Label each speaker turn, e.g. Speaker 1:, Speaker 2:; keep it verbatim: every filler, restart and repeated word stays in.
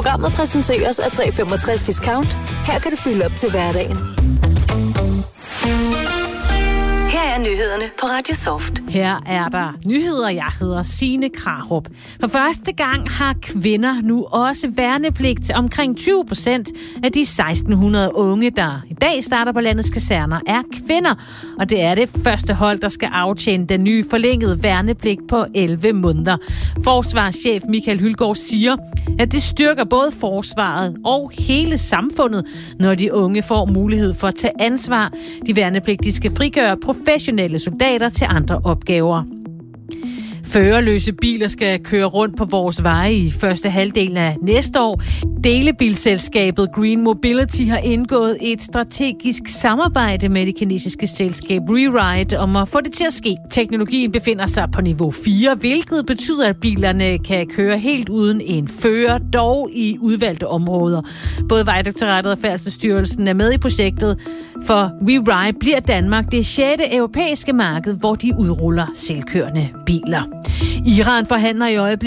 Speaker 1: Programmet præsenteres af tre femogtres Discount. Her kan du fylde op til hverdagen.
Speaker 2: Her er nyhederne på Radio Soft.
Speaker 3: Her er der nyheder. Jeg hedder Signe Krarup. For første gang har kvinder nu også værnepligt. Omkring tyve procent af de seksten hundrede unge, der i dag starter på landets kaserner, er kvinder. Og det er det første hold, der skal aftjene den nye forlængede værnepligt på elleve måneder. Forsvarschef Michael Hylgaard siger, at det styrker både forsvaret og hele samfundet, når de unge får mulighed for at tage ansvar. De værnepligtige skal frigøre professionelle soldater til andre opgaver. Førerløse biler skal køre rundt på vores veje i første halvdel af næste år. Delebilselskabet Green Mobility har indgået et strategisk samarbejde med det kinesiske selskab WeRide om at få det til at ske. Teknologien befinder sig på niveau fire, hvilket betyder, at bilerne kan køre helt uden en fører, dog i udvalgte områder. Både Vejdirektoratet og Færdselsstyrelsen er med i projektet, for WeRide bliver Danmark det sjette europæiske marked, hvor de udruller selvkørende biler. Iran forhandler i øjeblikket